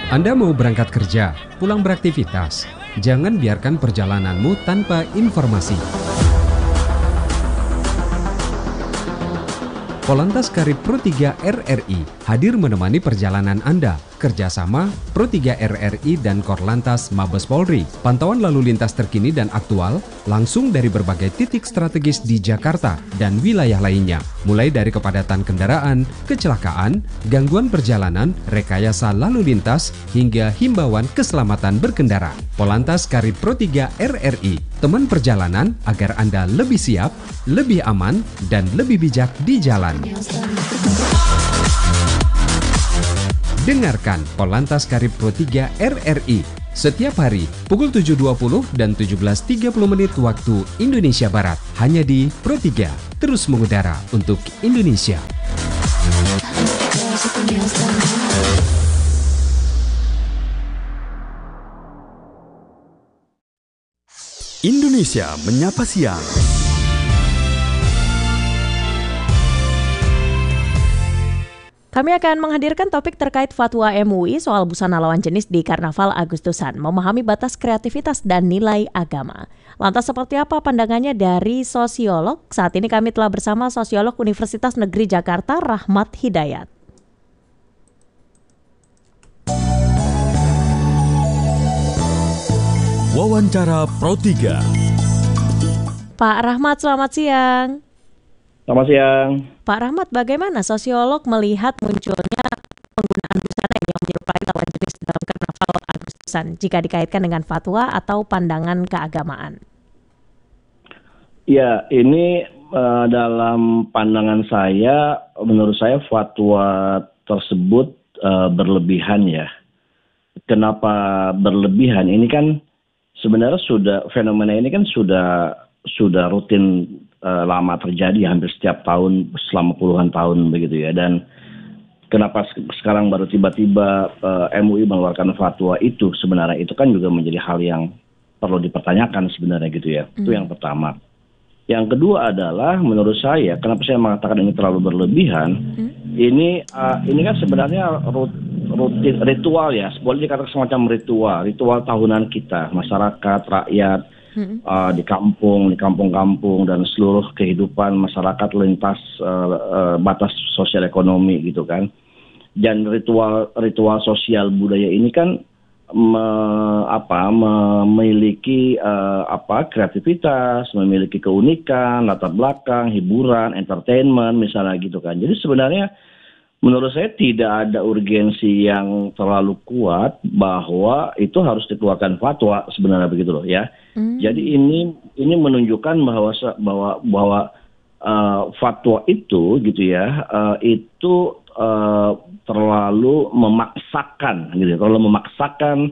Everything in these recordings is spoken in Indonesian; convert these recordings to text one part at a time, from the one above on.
Anda mau berangkat kerja, pulang beraktivitas, jangan biarkan perjalananmu tanpa informasi. Polantas Karib Pro 3 RRI hadir menemani perjalanan Anda. Kerjasama Pro 3 RRI dan Korlantas Mabes Polri. Pantauan lalu lintas terkini dan aktual langsung dari berbagai titik strategis di Jakarta dan wilayah lainnya. Mulai dari kepadatan kendaraan, kecelakaan, gangguan perjalanan, rekayasa lalu lintas, hingga himbauan keselamatan berkendara. Polantas Karib Pro 3 RRI, teman perjalanan agar Anda lebih siap, lebih aman, dan lebih bijak di jalan. Dengarkan Polantas Karib Pro 3 RRI setiap hari pukul 7.20 dan 17.30 menit waktu Indonesia Barat. Hanya di Pro 3, terus mengudara untuk Indonesia. Indonesia Menyapa Siang. Kami akan menghadirkan topik terkait fatwa MUI soal busana lawan jenis di Karnaval Agustusan, memahami batas kreativitas dan nilai agama. Lantas seperti apa pandangannya dari sosiolog? Saat ini kami telah bersama sosiolog Universitas Negeri Jakarta, Rahmat Hidayat. Wawancara Pro 3. Pak Rahmat, selamat siang. Selamat siang. Pak Rahmat, bagaimana sosiolog melihat munculnya penggunaan busana yang menyerupai lawan jenis dalam Karnaval Agustusan jika dikaitkan dengan fatwa atau pandangan keagamaan? Ya, ini dalam pandangan saya, menurut saya fatwa tersebut berlebihan ya. Kenapa berlebihan? Ini kan sebenarnya fenomena ini kan sudah rutin lama terjadi hampir setiap tahun selama puluhan tahun begitu ya. Dan kenapa sekarang baru tiba-tiba MUI mengeluarkan fatwa itu, sebenarnya itu kan juga menjadi hal yang perlu dipertanyakan sebenarnya gitu ya. Itu yang pertama. Yang kedua adalah menurut saya, kenapa saya mengatakan ini terlalu berlebihan, ini kan sebenarnya rutin ritual ya, boleh dikatakan semacam ritual tahunan kita, masyarakat, rakyat, di kampung-kampung dan seluruh kehidupan masyarakat lintas batas sosial ekonomi gitu kan. Dan ritual sosial budaya ini kan memiliki kreativitas, memiliki keunikan, latar belakang, hiburan, entertainment misalnya gitu kan. Jadi sebenarnya menurut saya tidak ada urgensi yang terlalu kuat bahwa itu harus dikeluarkan fatwa sebenarnya begitu loh ya. Jadi ini menunjukkan bahwa fatwa itu gitu ya, itu terlalu memaksakan gitu, terlalu memaksakan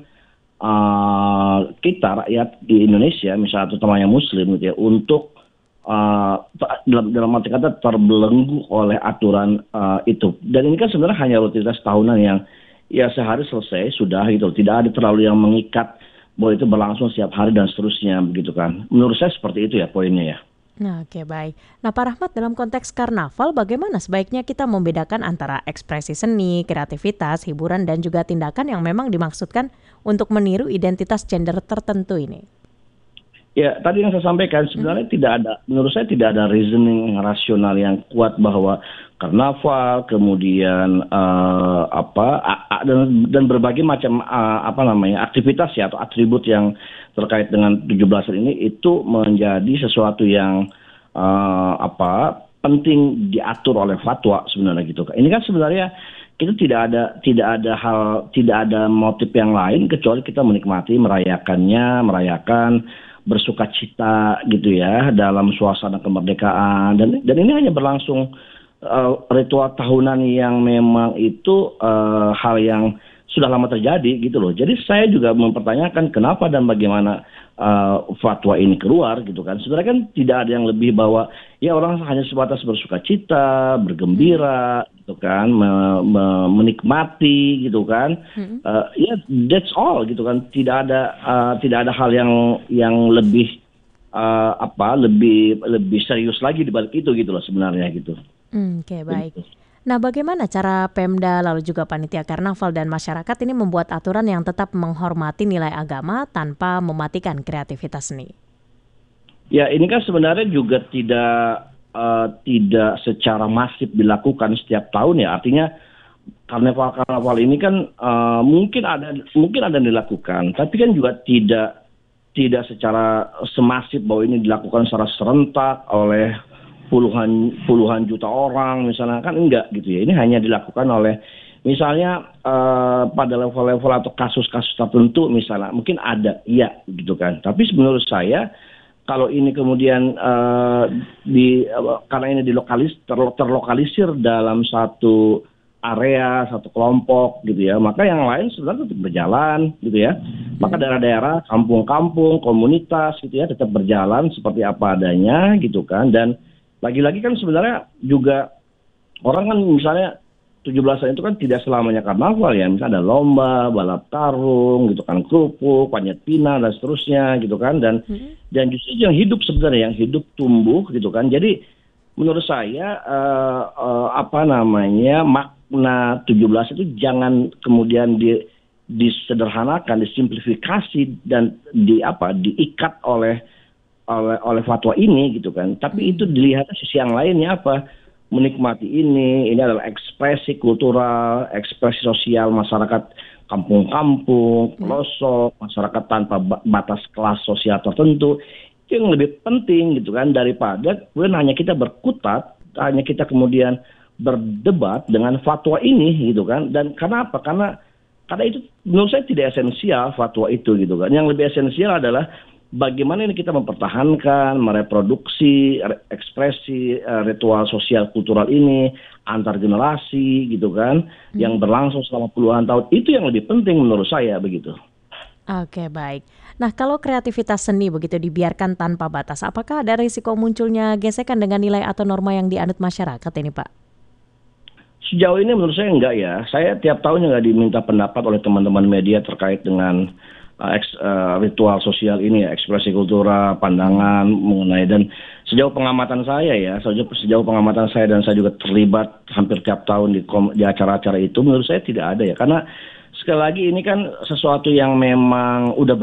kita rakyat di Indonesia misalnya terutamanya Muslim gitu ya, untuk dalam arti kata terbelenggu oleh aturan itu. Dan ini kan sebenarnya hanya rutinitas tahunan yang ya sehari selesai sudah gitu, tidak ada terlalu yang mengikat bahwa itu berlangsung setiap hari dan seterusnya begitu kan. Menurut saya seperti itu ya poinnya ya. Nah, oke, baik. Nah, Pak Rahmat, dalam konteks karnaval bagaimana sebaiknya kita membedakan antara ekspresi seni, kreativitas, hiburan dan juga tindakan yang memang dimaksudkan untuk meniru identitas gender tertentu ini? Ya, tadi yang saya sampaikan sebenarnya menurut saya tidak ada reasoning rasional yang kuat bahwa karnaval kemudian dan berbagai macam aktivitas ya atau atribut yang terkait dengan 17-an ini itu menjadi sesuatu yang penting diatur oleh fatwa sebenarnya gitu. Ini kan sebenarnya kita tidak ada motif yang lain kecuali kita menikmati merayakan bersuka cita gitu ya dalam suasana kemerdekaan dan ini hanya berlangsung ritual tahunan yang memang itu hal yang sudah lama terjadi gitu loh. Jadi saya juga mempertanyakan kenapa dan bagaimana fatwa ini keluar gitu kan. Sebenarnya kan tidak ada yang lebih bahwa ya orang hanya sebatas bersuka cita, bergembira gitu kan, menikmati gitu kan. Ya that's all gitu kan. Tidak ada hal yang lebih lebih serius lagi di balik itu gitu loh sebenarnya gitu. Oke, baik. Nah, bagaimana cara Pemda lalu juga panitia karnaval dan masyarakat ini membuat aturan yang tetap menghormati nilai agama tanpa mematikan kreativitas seni? Ya, ini kan sebenarnya juga tidak secara masif dilakukan setiap tahun ya. Artinya karnaval ini kan mungkin ada dilakukan, tapi kan juga tidak secara semasif bahwa ini dilakukan secara serentak oleh puluhan juta orang misalnya, kan enggak gitu ya. Ini hanya dilakukan oleh misalnya pada level-level atau kasus-kasus tertentu misalnya, mungkin ada ya gitu kan. Tapi menurut saya kalau ini kemudian karena ini terlokalisir dalam satu area, satu kelompok gitu ya, maka yang lain sebenarnya tetap berjalan gitu ya. Maka daerah-daerah, kampung-kampung, komunitas gitu ya tetap berjalan seperti apa adanya gitu kan. Dan lagi-lagi kan sebenarnya juga orang kan misalnya 17-an itu kan tidak selamanya karnaval ya. Misalnya ada lomba, balap karung gitu kan, kerupuk, panjat pinang dan seterusnya gitu kan. Dan justru yang hidup sebenarnya, yang hidup tumbuh gitu kan. Jadi menurut saya makna 17 itu jangan kemudian disederhanakan, disimplifikasi dan diikat oleh fatwa ini gitu kan. Tapi itu dilihat sisi yang lainnya apa? Menikmati ini adalah ekspresi kultural, ekspresi sosial masyarakat kampung-kampung, pelosok, masyarakat tanpa batas kelas sosial tertentu. Itu yang lebih penting gitu kan, daripada kemudian hanya kita berkutat, hanya kita kemudian berdebat dengan fatwa ini gitu kan. Dan karena apa? Karena itu menurut saya tidak esensial fatwa itu gitu kan. Yang lebih esensial adalah bagaimana ini kita mempertahankan, mereproduksi ekspresi ritual sosial kultural ini antar generasi gitu kan, yang berlangsung selama puluhan tahun. Itu yang lebih penting menurut saya begitu. Oke, baik. Nah, kalau kreativitas seni begitu dibiarkan tanpa batas, apakah ada risiko munculnya gesekan dengan nilai atau norma yang dianut masyarakat ini, Pak? Sejauh ini menurut saya enggak ya. Saya tiap tahun juga diminta pendapat oleh teman-teman media terkait dengan ritual sosial ini ya, ekspresi kultural, pandangan mengenai, dan sejauh pengamatan saya dan saya juga terlibat hampir tiap tahun di acara-acara itu, menurut saya tidak ada ya. Karena sekali lagi ini kan sesuatu yang memang udah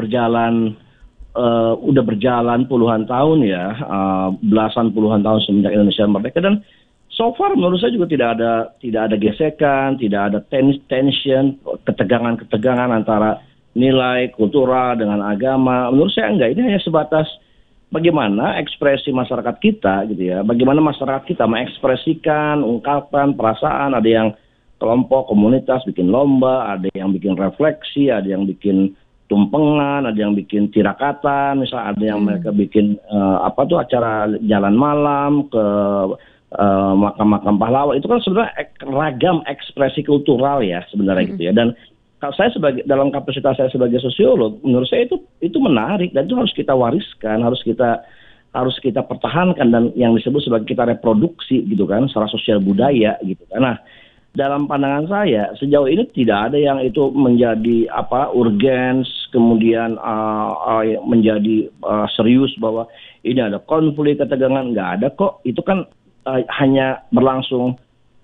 berjalan puluhan tahun ya, belasan puluhan tahun semenjak Indonesia merdeka, dan so far menurut saya juga tidak ada gesekan, tidak ada tension, ketegangan antara nilai kultural dengan agama. Menurut saya enggak, ini hanya sebatas bagaimana ekspresi masyarakat kita gitu ya, bagaimana masyarakat kita mengekspresikan ungkapan perasaan. Ada yang kelompok komunitas bikin lomba, ada yang bikin refleksi, ada yang bikin tumpengan, ada yang bikin tirakatan, misalnya ada yang mereka bikin acara jalan malam ke makam-makam pahlawan. Itu kan sebenarnya ragam ekspresi kultural ya sebenarnya gitu ya. Dan kalau saya dalam kapasitas saya sebagai sosiolog, menurut saya itu menarik dan itu harus kita wariskan, harus kita pertahankan, dan yang disebut sebagai kita reproduksi gitu kan, secara sosial budaya gitu kan. Nah, dalam pandangan saya sejauh ini tidak ada yang itu menjadi urgens, kemudian menjadi serius bahwa ini ada konflik, ketegangan. Nggak ada kok. Itu kan hanya berlangsung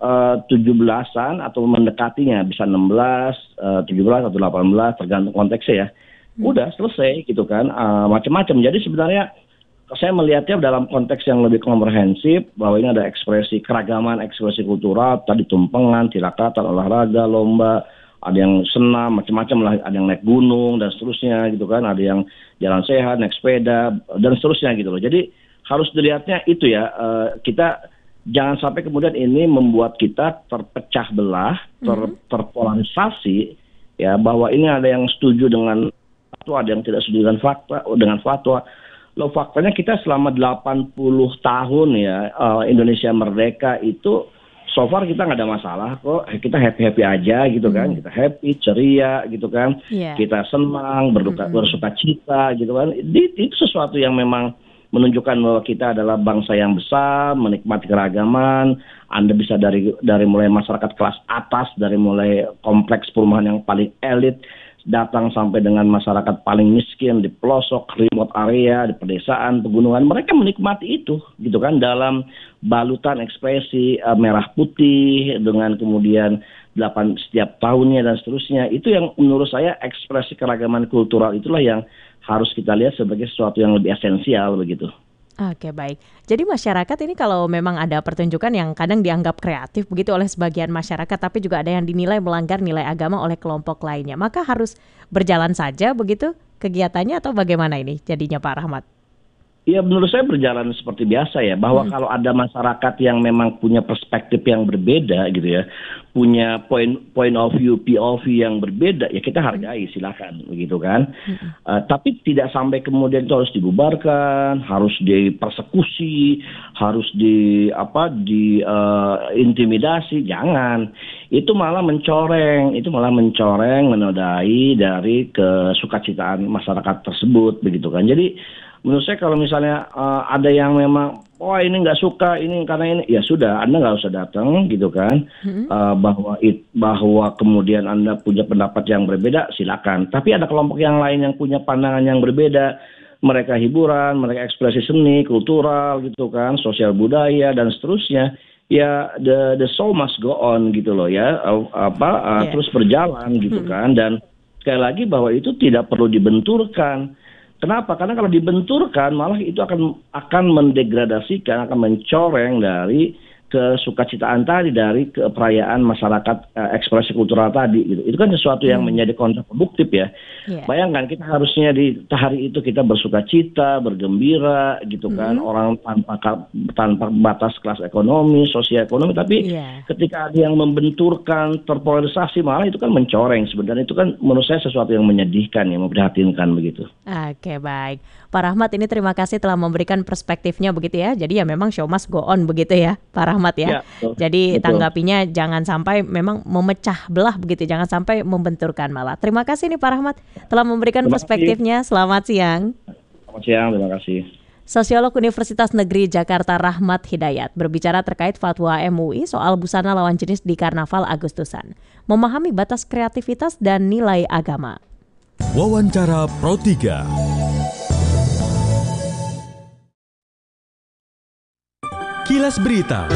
17-an atau mendekatinya, bisa 16, 17 atau 18 tergantung konteksnya ya. Udah selesai gitu kan, macam-macam. Jadi sebenarnya saya melihatnya dalam konteks yang lebih komprehensif, bahwa ini ada keragaman ekspresi kultural, tadi tumpengan, tirakatan, olahraga, lomba, ada yang senam, macam-macam lah, ada yang naik gunung dan seterusnya gitu kan, ada yang jalan sehat, naik sepeda dan seterusnya gitu loh. Jadi harus dilihatnya itu ya, kita jangan sampai kemudian ini membuat kita terpecah belah, terpolarisasi ya, bahwa ini ada yang setuju dengan fatwa, ada yang tidak setuju dengan fatwa. Loh, faktanya kita selama 80 tahun ya, Indonesia merdeka itu so far kita nggak ada masalah kok, kita happy aja gitu kan, kita happy, ceria gitu kan, kita senang, bersuka cita gitu kan. Itu sesuatu yang memang menunjukkan bahwa kita adalah bangsa yang besar, menikmati keragaman. Anda bisa dari mulai masyarakat kelas atas, dari mulai kompleks perumahan yang paling elit, datang sampai dengan masyarakat paling miskin di pelosok, remote area, di pedesaan, pegunungan, mereka menikmati itu, gitu kan, dalam balutan ekspresi merah putih dengan kemudian 8 setiap tahunnya dan seterusnya. Itu yang menurut saya ekspresi keragaman kultural itulah yang harus kita lihat sebagai sesuatu yang lebih esensial begitu. Oke, baik. Jadi masyarakat ini kalau memang ada pertunjukan yang kadang dianggap kreatif begitu oleh sebagian masyarakat, tapi juga ada yang dinilai melanggar nilai agama oleh kelompok lainnya, maka harus berjalan saja begitu kegiatannya atau bagaimana ini jadinya Pak Rahmat? Ya, menurut saya berjalan seperti biasa ya, bahwa kalau ada masyarakat yang memang punya perspektif yang berbeda gitu ya, punya point of view, POV yang berbeda, ya kita hargai, silakan begitu kan. Tapi tidak sampai kemudian itu harus dibubarkan, harus dipersekusi, harus intimidasi, jangan. Itu malah mencoreng, menodai dari kesukacitaan masyarakat tersebut begitu kan. Jadi menurut saya kalau misalnya ada yang memang ini nggak suka ini karena ini, ya sudah, Anda nggak usah datang gitu kan. Bahwa kemudian Anda punya pendapat yang berbeda, silakan. Tapi ada kelompok yang lain yang punya pandangan yang berbeda, mereka hiburan, mereka ekspresi seni, kultural gitu kan, sosial budaya dan seterusnya. Ya the show must go on gitu loh ya, terus berjalan gitu kan. Dan sekali lagi bahwa itu tidak perlu dibenturkan. Kenapa? Karena kalau dibenturkan malah itu akan mendegradasikan, akan mencoreng dari kesukacitaan tadi, dari keperayaan masyarakat ekspresi kultural tadi gitu. Itu kan sesuatu yang menjadi kontraproduktif ya. Bayangkan kita harusnya di hari itu kita bersukacita, bergembira gitu kan, orang tanpa batas kelas ekonomi, sosial ekonomi, tapi ketika ada yang membenturkan, terpolarisasi, malah itu kan mencoreng sebenarnya. Itu kan menurut saya sesuatu yang menyedihkan, yang memprihatinkan begitu. Oke, baik. Pak Rahmat, ini terima kasih telah memberikan perspektifnya begitu ya. Jadi ya memang show must go on begitu ya Pak Rahmat ya. Jadi betul. Tanggapinya jangan sampai memang memecah belah begitu, jangan sampai membenturkan malah. Terima kasih nih Pak Rahmat telah memberikan perspektifnya. Selamat siang. Selamat siang, terima kasih. Sosiolog Universitas Negeri Jakarta Rahmat Hidayat berbicara terkait fatwa MUI soal busana lawan jenis di Karnaval Agustusan. Memahami batas kreativitas dan nilai agama. Wawancara Pro 3. Kilas Berita.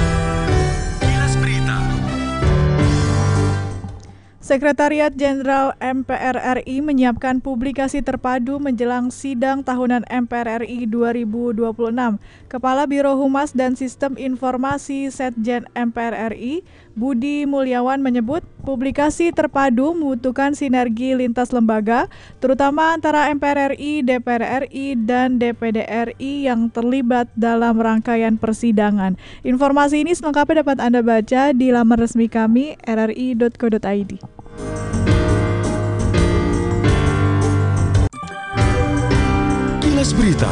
Sekretariat Jenderal MPR RI menyiapkan publikasi terpadu menjelang sidang tahunan MPR RI 2026. Kepala Biro Humas dan Sistem Informasi Setjen MPR RI, Budi Mulyawan menyebut publikasi terpadu membutuhkan sinergi lintas lembaga, terutama antara MPR RI, DPR RI, dan DPD RI yang terlibat dalam rangkaian persidangan. Informasi ini selengkapnya dapat Anda baca di laman resmi kami rri.co.id. Kilas Berita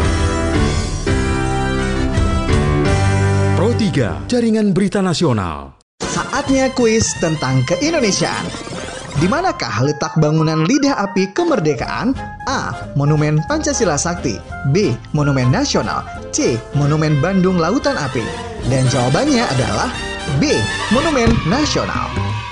Pro 3, Jaringan Berita Nasional. Saatnya kuis tentang keindonesiaan. Di manakah letak bangunan Lidah Api Kemerdekaan? A. Monumen Pancasila Sakti. B. Monumen Nasional. C. Monumen Bandung Lautan Api. Dan jawabannya adalah B. Monumen Nasional.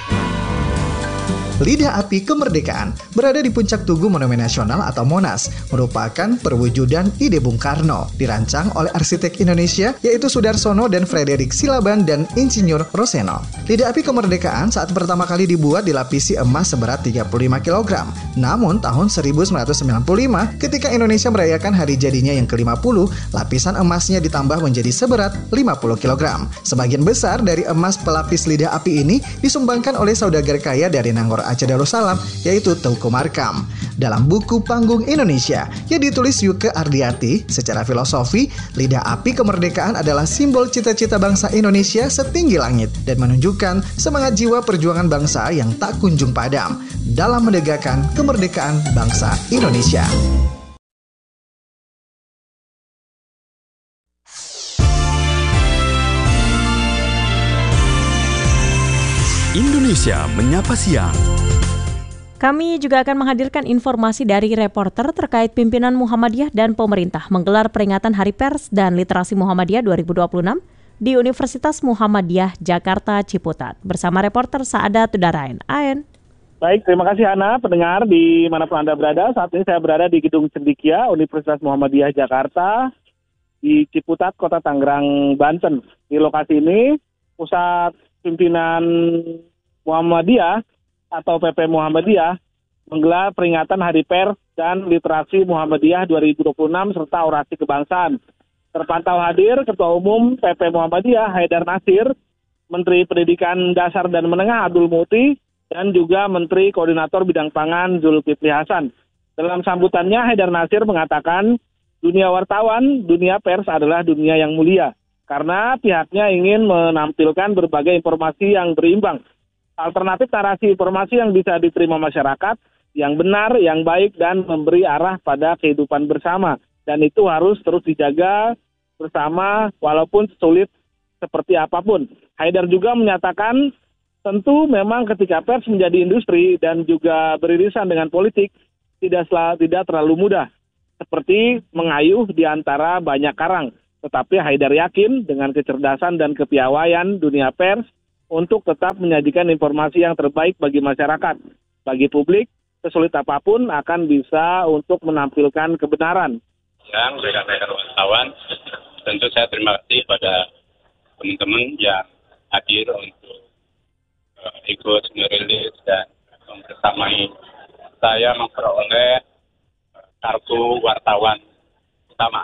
Lidah Api Kemerdekaan berada di puncak Tugu Monumen Nasional atau Monas, merupakan perwujudan ide Bung Karno, dirancang oleh arsitek Indonesia yaitu Sudarsono dan Frederick Silaban dan Insinyur Roseno. Lidah Api Kemerdekaan saat pertama kali dibuat dilapisi emas seberat 35 kg. Namun tahun 1995 ketika Indonesia merayakan hari jadinya yang ke-50, lapisan emasnya ditambah menjadi seberat 50 kg. Sebagian besar dari emas pelapis Lidah Api ini disumbangkan oleh saudagar kaya dari Nangor Aceh Darussalam, yaitu Teuku Markam. Dalam buku Panggung Indonesia yang ditulis Yuke Ardiati, secara filosofi, Lidah Api Kemerdekaan adalah simbol cita-cita bangsa Indonesia setinggi langit dan menunjukkan semangat jiwa perjuangan bangsa yang tak kunjung padam dalam menegakkan kemerdekaan bangsa Indonesia. Indonesia Menyapa Siang. Kami juga akan menghadirkan informasi dari reporter terkait pimpinan Muhammadiyah dan pemerintah menggelar peringatan Hari Pers dan Literasi Muhammadiyah 2026 di Universitas Muhammadiyah Jakarta Ciputat bersama reporter Saada Tudarain. Aen. Baik, terima kasih Hana, pendengar di manapun Anda berada. Saat ini saya berada di Gedung Cendekia, Universitas Muhammadiyah Jakarta, di Ciputat, Kota Tangerang, Banten. Di lokasi ini, pusat pimpinan Muhammadiyah atau PP Muhammadiyah menggelar peringatan Hari Pers dan Literasi Muhammadiyah 2026 serta orasi kebangsaan. Terpantau hadir Ketua Umum PP Muhammadiyah Haidar Nasir, Menteri Pendidikan Dasar dan Menengah Abdul Muti, dan juga Menteri Koordinator Bidang Pangan Zulkifli Hasan. Dalam sambutannya, Haidar Nasir mengatakan dunia wartawan, dunia pers adalah dunia yang mulia, karena pihaknya ingin menampilkan berbagai informasi yang berimbang, alternatif narasi informasi yang bisa diterima masyarakat, yang benar, yang baik, dan memberi arah pada kehidupan bersama. Dan itu harus terus dijaga bersama walaupun sulit seperti apapun. Haidar juga menyatakan tentu memang ketika pers menjadi industri dan juga beririsan dengan politik tidak terlalu mudah, seperti mengayuh di antara banyak karang. Tetapi Haidar yakin dengan kecerdasan dan kepiawaian dunia pers untuk tetap menyajikan informasi yang terbaik bagi masyarakat. Bagi publik, sesulit apapun akan bisa untuk menampilkan kebenaran. Yang rekan-rekan wartawan, tentu saya terima kasih pada teman-teman yang hadir untuk ikut merilis dan membersamai saya memperoleh kartu wartawan utama.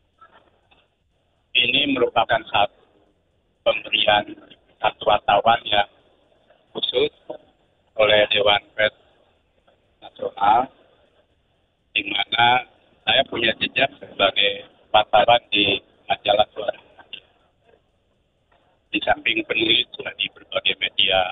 Ini merupakan satu pemberian kartu wartawan yang khusus oleh Dewan Pers Nasional, di mana saya punya jejak sebagai wartawan di majalah Suara. Di samping penulis di berbagai media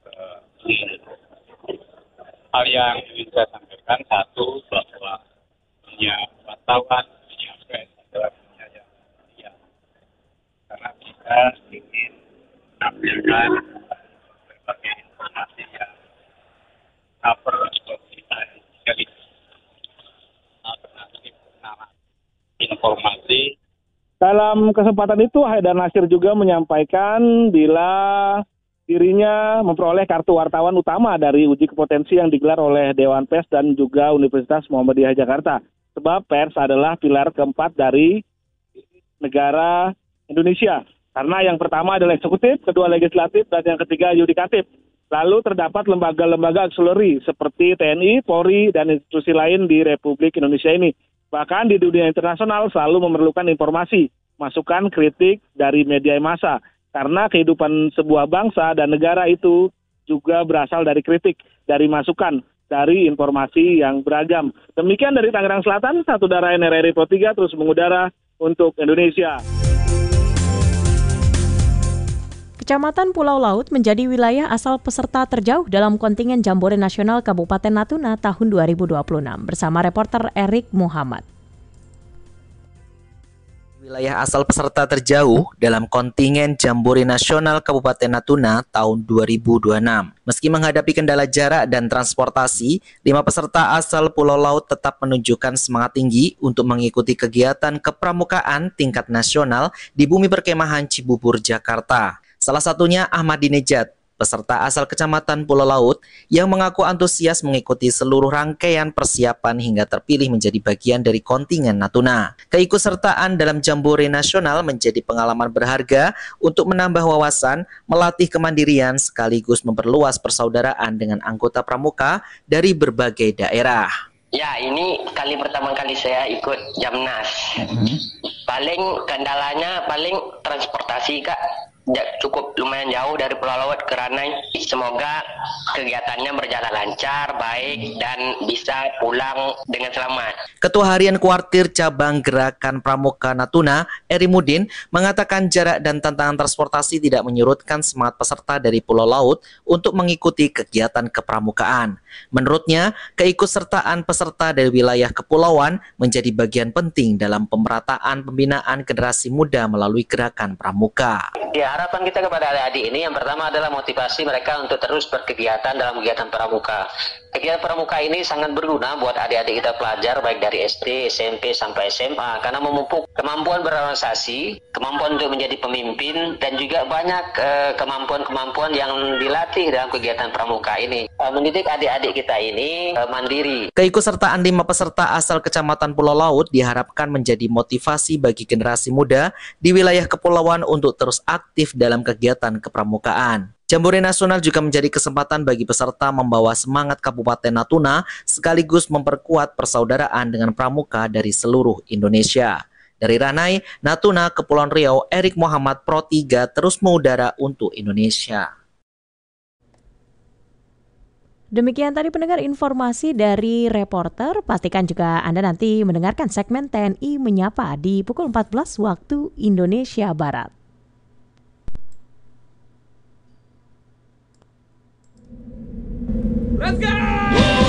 hal yang ingin saya sampaikan, satu, bahwa dunia wartawan, dunia pers adalah dunia yang mulia. Karena kita ingin menampilkan berbagai informasi yang cover atau kita sekaligus alternatif informasi. Dalam kesempatan itu, Haidar Nasir juga menyampaikan bila dirinya memperoleh kartu wartawan utama dari uji kompetensi yang digelar oleh Dewan Pers dan juga Universitas Muhammadiyah Jakarta. Sebab pers adalah pilar keempat dari negara Indonesia. Karena yang pertama adalah eksekutif, kedua legislatif, dan yang ketiga yudikatif. Lalu terdapat lembaga-lembaga auxiliary seperti TNI, Polri, dan institusi lain di Republik Indonesia ini. Bahkan di dunia internasional selalu memerlukan informasi, masukan, kritik dari media massa. Karena kehidupan sebuah bangsa dan negara itu juga berasal dari kritik, dari masukan, dari informasi yang beragam. Demikian dari Tangerang Selatan, satu darah NRRI Pro 3 terus mengudara untuk Indonesia. Kecamatan Pulau Laut menjadi wilayah asal peserta terjauh dalam kontingen Jambore Nasional Kabupaten Natuna tahun 2026 bersama reporter Erik Muhammad. Wilayah asal peserta terjauh dalam kontingen Jambore Nasional Kabupaten Natuna tahun 2026. Meski menghadapi kendala jarak dan transportasi, 5 peserta asal Pulau Laut tetap menunjukkan semangat tinggi untuk mengikuti kegiatan kepramukaan tingkat nasional di bumi perkemahan Cibubur, Jakarta. Salah satunya Ahmad Dinejad, peserta asal Kecamatan Pulau Laut yang mengaku antusias mengikuti seluruh rangkaian persiapan hingga terpilih menjadi bagian dari kontingen Natuna. Keikutsertaan dalam Jambore Nasional menjadi pengalaman berharga untuk menambah wawasan, melatih kemandirian sekaligus memperluas persaudaraan dengan anggota pramuka dari berbagai daerah. Ya, ini pertama kali saya ikut Jamnas. Paling kendalanya transportasi, Kak. Cukup lumayan jauh dari Pulau Laut ke Ranai. Semoga kegiatannya berjalan lancar, baik, dan bisa pulang dengan selamat. Ketua Harian Kuartir Cabang Gerakan Pramuka Natuna, Eri Mudin, mengatakan jarak dan tantangan transportasi tidak menyurutkan semangat peserta dari Pulau Laut untuk mengikuti kegiatan kepramukaan. Menurutnya, keikutsertaan peserta dari wilayah kepulauan menjadi bagian penting dalam pemerataan pembinaan generasi muda melalui gerakan pramuka. Diharap harapan kita kepada adik-adik ini yang pertama adalah motivasi mereka untuk terus berkegiatan dalam kegiatan pramuka. Kegiatan pramuka ini sangat berguna buat adik-adik kita pelajar baik dari SD, SMP sampai SMA karena memupuk kemampuan berorganisasi, kemampuan untuk menjadi pemimpin dan juga banyak kemampuan-kemampuan yang dilatih dalam kegiatan pramuka ini. Mendidik adik-adik kita ini mandiri. Keikutsertaan 5 peserta asal Kecamatan Pulau Laut diharapkan menjadi motivasi bagi generasi muda di wilayah kepulauan untuk terus aktif dalam kegiatan kepramukaan. Jambore Nasional juga menjadi kesempatan bagi peserta membawa semangat Kabupaten Natuna sekaligus memperkuat persaudaraan dengan pramuka dari seluruh Indonesia. Dari Ranai, Natuna, Kepulauan Riau, Erik Muhammad, Pro 3 terus mengudara untuk Indonesia. Demikian tadi pendengar informasi dari reporter. Pastikan juga Anda nanti mendengarkan segmen TNI Menyapa di pukul 14 waktu Indonesia Barat. Let's go!